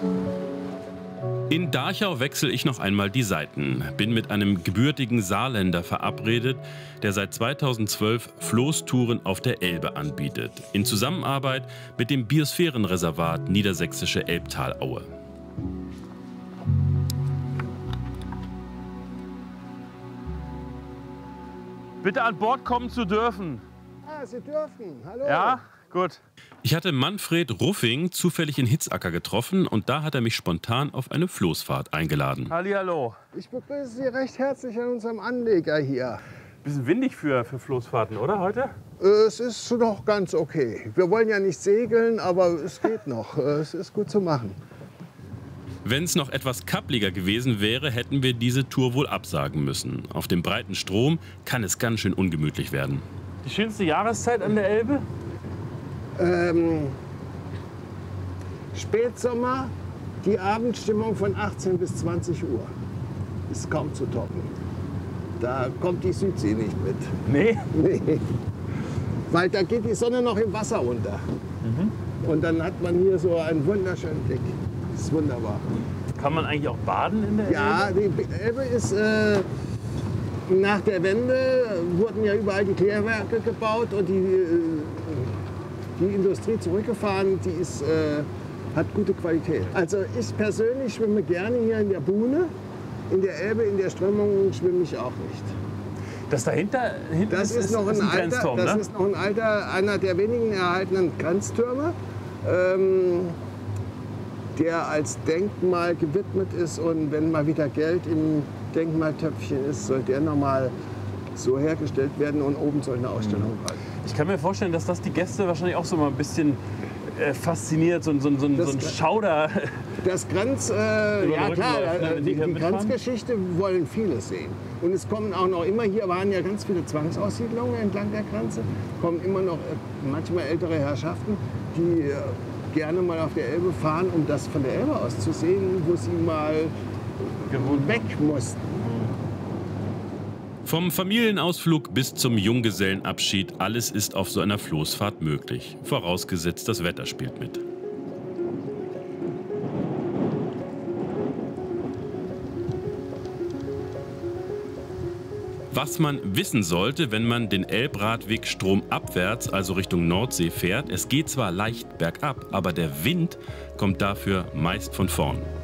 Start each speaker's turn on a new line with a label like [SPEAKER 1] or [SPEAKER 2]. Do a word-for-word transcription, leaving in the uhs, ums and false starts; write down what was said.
[SPEAKER 1] In Dachau wechsle ich noch einmal die Seiten. Bin mit einem gebürtigen Saarländer verabredet, der seit zweitausendzwölf Floßtouren auf der Elbe anbietet. In Zusammenarbeit mit dem Biosphärenreservat Niedersächsische Elbtalaue.
[SPEAKER 2] Bitte an Bord kommen zu dürfen.
[SPEAKER 3] Ah, Sie dürfen. Hallo.
[SPEAKER 2] Ja, gut.
[SPEAKER 1] Ich hatte Manfred Ruffing zufällig in Hitzacker getroffen und da hat er mich spontan auf eine Floßfahrt eingeladen.
[SPEAKER 2] Hallihallo.
[SPEAKER 3] Ich begrüße Sie recht herzlich an unserem Anleger hier.
[SPEAKER 2] Bisschen windig für, für Floßfahrten, oder heute?
[SPEAKER 3] Es ist noch ganz okay. Wir wollen ja nicht segeln, aber es geht noch. Es ist gut zu machen.
[SPEAKER 1] Wenn es noch etwas kappliger gewesen wäre, hätten wir diese Tour wohl absagen müssen. Auf dem breiten Strom kann es ganz schön ungemütlich werden.
[SPEAKER 2] Die schönste Jahreszeit an der Elbe?
[SPEAKER 3] Ähm, Spätsommer, die Abendstimmung von achtzehn bis zwanzig Uhr. Ist kaum zu toppen. Da kommt die Südsee nicht mit.
[SPEAKER 2] Nee?
[SPEAKER 3] Nee. Weil da geht die Sonne noch im Wasser unter. Mhm. Und dann hat man hier so einen wunderschönen Blick. Das ist wunderbar.
[SPEAKER 2] Kann man eigentlich auch baden in der
[SPEAKER 3] Ja,
[SPEAKER 2] Elbe?
[SPEAKER 3] die Elbe ist äh, nach der Wende wurden ja überall die Klärwerke gebaut und die, äh, die Industrie zurückgefahren. Die ist, äh, hat gute Qualität. Also ich persönlich schwimme gerne hier in der Buhne. In der Elbe, in der Strömung schwimme ich auch nicht.
[SPEAKER 2] Das dahinter hinten
[SPEAKER 3] Das
[SPEAKER 2] ist,
[SPEAKER 3] ist, noch ein,
[SPEAKER 2] ist ein
[SPEAKER 3] alter,
[SPEAKER 2] Grenzturm,
[SPEAKER 3] das
[SPEAKER 2] ne?
[SPEAKER 3] ist noch ein alter, einer der wenigen erhaltenen Grenztürme, ähm, der als Denkmal gewidmet ist. Und wenn mal wieder Geld im Denkmaltöpfchen ist, soll der nochmal so hergestellt werden und oben soll eine Ausstellung rein.
[SPEAKER 2] Ich kann mir vorstellen, dass das die Gäste wahrscheinlich auch so mal ein bisschen äh, fasziniert, so, so, so, so ein
[SPEAKER 3] Das-
[SPEAKER 2] Schauder.
[SPEAKER 3] Das Grenz, äh,
[SPEAKER 2] Über den
[SPEAKER 3] ja
[SPEAKER 2] Rücken
[SPEAKER 3] klar,
[SPEAKER 2] läuft, ne,
[SPEAKER 3] äh,
[SPEAKER 2] wenn
[SPEAKER 3] die,
[SPEAKER 2] die hier
[SPEAKER 3] die
[SPEAKER 2] mitfahren?
[SPEAKER 3] Grenzgeschichte wollen viele sehen. Und es kommen auch noch immer, hier waren ja ganz viele Zwangsaussiedlungen entlang der Grenze, kommen immer noch äh, manchmal ältere Herrschaften, die äh, gerne mal auf der Elbe fahren, um das von der Elbe aus zu sehen, wo sie mal
[SPEAKER 2] Gewohnt.
[SPEAKER 3] weg mussten.
[SPEAKER 1] Vom Familienausflug bis zum Junggesellenabschied, alles ist auf so einer Floßfahrt möglich. Vorausgesetzt, das Wetter spielt mit. Was man wissen sollte, wenn man den Elbradweg stromabwärts, also Richtung Nordsee fährt, es geht zwar leicht bergab, aber der Wind kommt dafür meist von vorn.